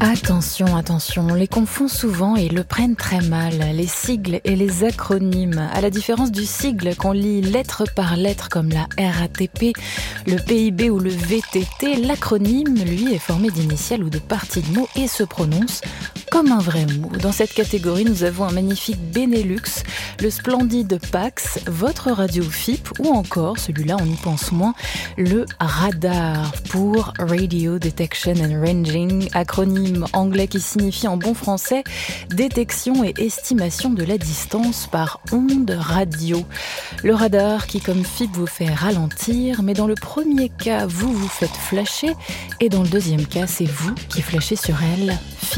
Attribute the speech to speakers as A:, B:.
A: Attention, attention, on les confond souvent et le prennent très mal, les sigles et les acronymes. À la différence du sigle qu'on lit lettre par lettre comme la RATP, le PIB ou le VTT, l'acronyme, lui, est formé d'initiales ou de parties de mots et se prononce comme un vrai mot. Dans cette catégorie, nous avons un magnifique Benelux, le splendide Pax, votre radio FIP ou encore, celui-là on y pense moins, le radar pour Radio Detection and Ranging, acronyme anglais qui signifie en bon français détection et estimation de la distance par onde radio. Le radar qui comme FIP vous fait ralentir, mais dans le premier cas vous vous faites flasher et dans le deuxième cas c'est vous qui flashez sur elle.